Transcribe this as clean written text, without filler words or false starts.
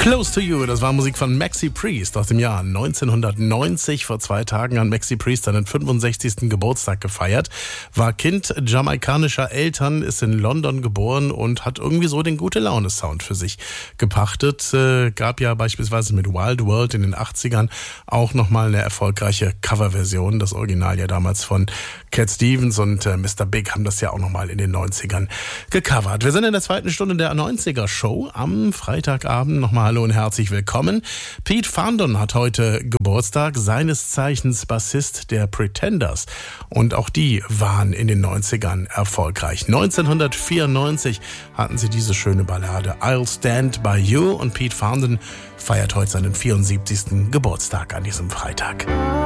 Close to You, das war Musik von Maxi Priest aus dem Jahr 1990. Vor 2 Tagen hat Maxi Priest seinen 65. Geburtstag gefeiert. War Kind jamaikanischer Eltern, ist in London geboren und hat irgendwie so den Gute-Laune-Sound für sich gepachtet. Gab ja beispielsweise mit Wild World in den 80ern auch nochmal eine erfolgreiche Coverversion. Das Original ja damals von Cat Stevens und Mr. Big haben das ja auch nochmal in den 90ern gecovert. Wir sind in der zweiten Stunde der 90er-Show am Freitagabend. Nochmal hallo und herzlich willkommen. Pete Farndon hat heute Geburtstag, seines Zeichens Bassist der Pretenders. Und auch die waren in den 90ern erfolgreich. 1994 hatten sie diese schöne Ballade I'll Stand By You und Pete Farndon feiert heute seinen 74. Geburtstag an diesem Freitag.